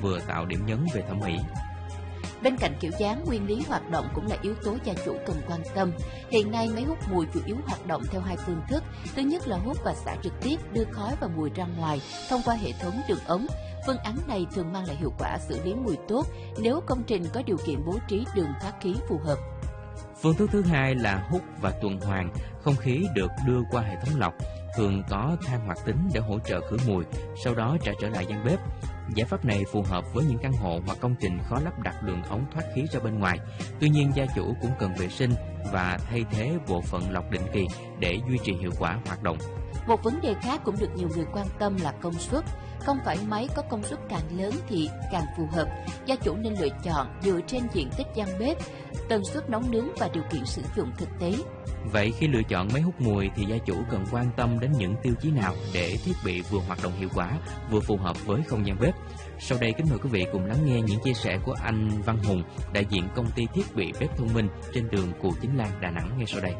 vừa tạo điểm nhấn về thẩm mỹ. Bên cạnh kiểu dáng, nguyên lý hoạt động cũng là yếu tố gia chủ cần quan tâm. Hiện nay, máy hút mùi chủ yếu hoạt động theo hai phương thức. Thứ nhất là hút và xả trực tiếp, đưa khói và mùi ra ngoài thông qua hệ thống đường ống. Phương án này thường mang lại hiệu quả xử lý mùi tốt nếu công trình có điều kiện bố trí đường thoát khí phù hợp. Phương thức thứ hai là hút và tuần hoàn, không khí được đưa qua hệ thống lọc, thường có than hoạt tính để hỗ trợ khử mùi, sau đó trả trở lại gian bếp. Giải pháp này phù hợp với những căn hộ hoặc công trình khó lắp đặt đường ống thoát khí ra bên ngoài. Tuy nhiên, gia chủ cũng cần vệ sinh và thay thế bộ phận lọc định kỳ để duy trì hiệu quả hoạt động. Một vấn đề khác cũng được nhiều người quan tâm là công suất. Không phải máy có công suất càng lớn thì càng phù hợp. Gia chủ nên lựa chọn dựa trên diện tích gian bếp, tần suất nấu nướng và điều kiện sử dụng thực tế. Vậy khi lựa chọn máy hút mùi thì gia chủ cần quan tâm đến những tiêu chí nào để thiết bị vừa hoạt động hiệu quả, vừa phù hợp với không gian bếp? Sau đây kính mời quý vị cùng lắng nghe những chia sẻ của anh Văn Hùng, đại diện công ty thiết bị bếp thông minh trên đường Cù Chính Lan, Đà Nẵng ngay sau đây.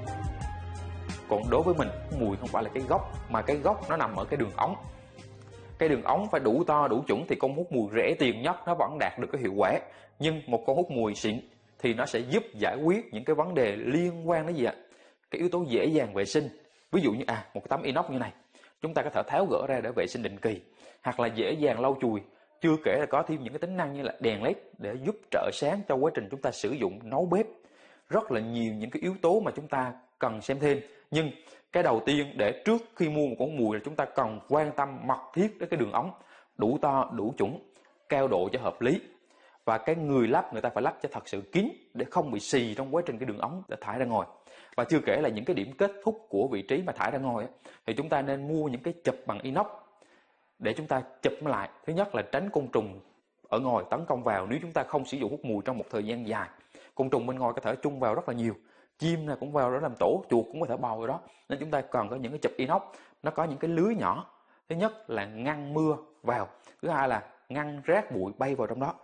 Còn đối với mình, mùi không phải là cái gốc, mà cái gốc nó nằm ở cái đường ống. Cái đường ống phải đủ to, đủ chuẩn thì con hút mùi rẻ tiền nhất nó vẫn đạt được cái hiệu quả. Nhưng một con hút mùi xịn thì nó sẽ giúp giải quyết những cái vấn đề liên quan đến gì ạ? Cái yếu tố dễ dàng vệ sinh. Ví dụ như một cái tấm inox như này, chúng ta có thể tháo gỡ ra để vệ sinh định kỳ, hoặc là dễ dàng lau chùi. Chưa kể là có thêm những cái tính năng như là đèn LED để giúp trợ sáng cho quá trình chúng ta sử dụng nấu bếp. Rất là nhiều những cái yếu tố mà chúng ta cần xem thêm. Nhưng cái đầu tiên để trước khi mua một con mùi là chúng ta cần quan tâm mật thiết đến cái đường ống, đủ to, đủ chuẩn, cao độ cho hợp lý. Và cái người lắp người ta phải lắp cho thật sự kín để không bị xì trong quá trình cái đường ống để thải ra ngoài. Và chưa kể là những cái điểm kết thúc của vị trí mà thải ra ngoài thì chúng ta nên mua những cái chụp bằng inox để chúng ta chụp nó lại. Thứ nhất là tránh côn trùng ở ngoài tấn công vào nếu chúng ta không sử dụng hút mùi trong một thời gian dài. Côn trùng bên ngoài có thể chung vào rất là nhiều, chim này cũng vào đó làm tổ, chuột cũng có thể bò vào đó. Nên chúng ta cần có những cái chụp inox, nó có những cái lưới nhỏ. Thứ nhất là ngăn mưa vào, thứ hai là ngăn rác bụi bay vào trong đó.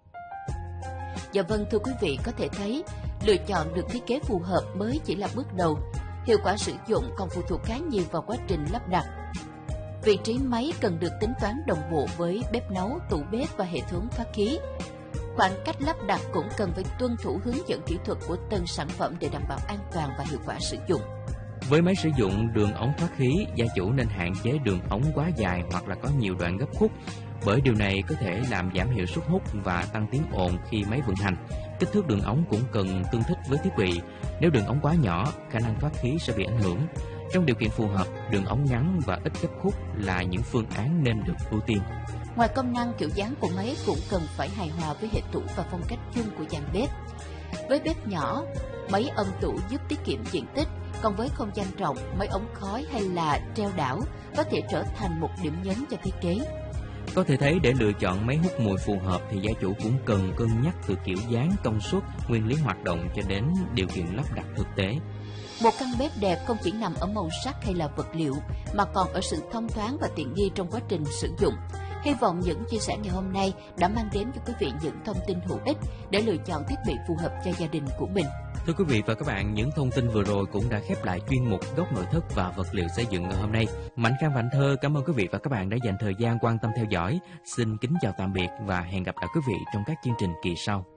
Dạ vâng, thưa quý vị, có thể thấy lựa chọn được thiết kế phù hợp mới chỉ là bước đầu. Hiệu quả sử dụng còn phụ thuộc khá nhiều vào quá trình lắp đặt. Vị trí máy cần được tính toán đồng bộ với bếp nấu, tủ bếp và hệ thống thoát khí. Khoảng cách lắp đặt cũng cần phải tuân thủ hướng dẫn kỹ thuật của từng sản phẩm để đảm bảo an toàn và hiệu quả sử dụng. Với máy sử dụng đường ống thoát khí, gia chủ nên hạn chế đường ống quá dài hoặc là có nhiều đoạn gấp khúc, bởi điều này có thể làm giảm hiệu suất hút và tăng tiếng ồn khi máy vận hành. Kích thước đường ống cũng cần tương thích với thiết bị. Nếu đường ống quá nhỏ, khả năng thoát khí sẽ bị ảnh hưởng. Trong điều kiện phù hợp, đường ống ngắn và ít gấp khúc là những phương án nên được ưu tiên. Ngoài công năng, kiểu dáng của máy cũng cần phải hài hòa với hệ tủ và phong cách chung của gian bếp. Với bếp nhỏ, máy âm tủ giúp tiết kiệm diện tích, còn với không gian rộng, máy ống khói hay là treo đảo có thể trở thành một điểm nhấn cho thiết kế. Có thể thấy để lựa chọn máy hút mùi phù hợp thì gia chủ cũng cần cân nhắc từ kiểu dáng, công suất, nguyên lý hoạt động cho đến điều kiện lắp đặt thực tế. Một căn bếp đẹp không chỉ nằm ở màu sắc hay là vật liệu, mà còn ở sự thông thoáng và tiện nghi trong quá trình sử dụng. Hy vọng những chia sẻ ngày hôm nay đã mang đến cho quý vị những thông tin hữu ích để lựa chọn thiết bị phù hợp cho gia đình của mình. Thưa quý vị và các bạn, những thông tin vừa rồi cũng đã khép lại chuyên mục Góc nội thất và vật liệu xây dựng ngày hôm nay. Mạnh Khang và Anh Thơ cảm ơn quý vị và các bạn đã dành thời gian quan tâm theo dõi. Xin kính chào tạm biệt và hẹn gặp lại quý vị trong các chương trình kỳ sau.